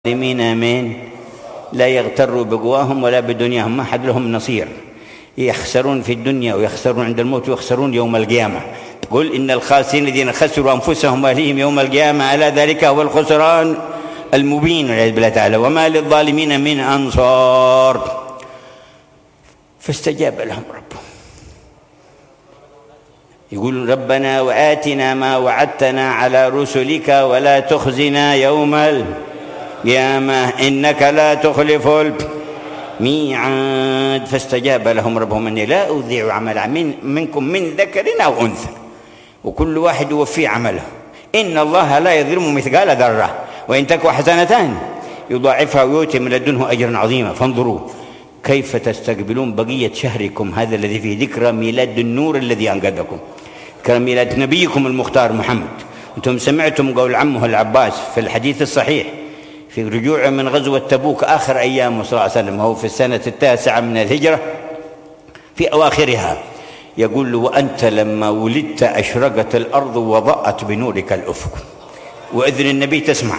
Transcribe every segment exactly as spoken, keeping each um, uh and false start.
الظالمين من لا يغتروا بقواهم ولا بدنياهم، ما حد لهم نصير، يخسرون في الدنيا ويخسرون عند الموت ويخسرون يوم القيامة. قل إن الخاسرين الذين خسروا أنفسهم وأهليهم يوم القيامة ألا ذلك هو الخسران المبين والعياذ بالله تعالى. وما للظالمين من أنصار. فاستجاب لهم ربهم، يقول ربنا وآتنا ما وعدتنا على رسلك ولا تخزنا يوم القيامة إنك لا تخلف الميعاد. فاستجاب لهم ربهم أني لا أضيع عمل من منكم من ذكر أو أنثى وكل واحد يوفي عمله إن الله لا يظلم مثقال ذرة وإن تك حسنة يضاعفها ويؤتي من لدنه أجرا عظيما. فانظروا كيف تستقبلون بقية شهركم هذا الذي فيه ذكرى ميلاد النور الذي أنقذكم، ذكرى ميلاد نبيكم المختار محمد. أنتم سمعتم قول عمه العباس في الحديث الصحيح في رجوعه من غزوة تبوك آخر أيامه صلى الله عليه وسلم، هو في السنة التاسعة من الهجرة في أواخرها، يقول له وأنت لما ولدت أشرقت الأرض وضاءت بنورك الأفق. وإذن النبي تسمع،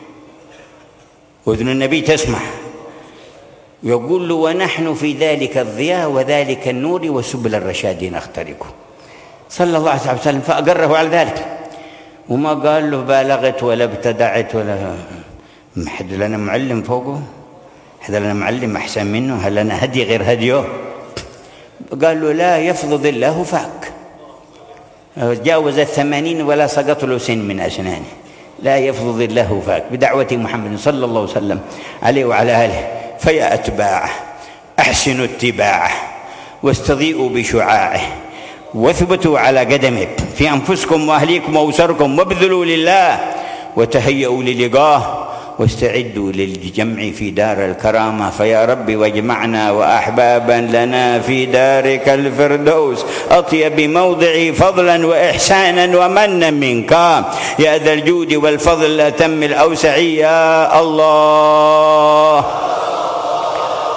وإذن النبي تسمع، يقول له ونحن في ذلك الضياء وذلك النور وسبل الرشاد نخترقه صلى الله عليه وسلم. فأقره على ذلك وما قال له بالغت ولا ابتدعت ولا حد لنا معلم فوقه، حد لنا معلم أحسن منه، هل لنا هدي غير هديه؟ قال له لا يفضض الله فاك، جاوز الثمانين ولا سقط له سن من أسنانه، لا يفضض الله فاك بدعوة محمد صلى الله عليه وسلم عليه وعلى آله. فيا أتباعه أحسنوا اتباعه واستضيئوا بشعاعه واثبتوا على قدمه في أنفسكم وأهليكم وأسركم وابذلوا لله وتهيئوا للقاه واستعدوا للجمع في دار الكرامة. فيا رب واجمعنا وأحبابا لنا في دارك الفردوس أطيب موضع فضلا وإحسانا ومنا منك يا ذا الجود والفضل الأتم الأوسع يا الله.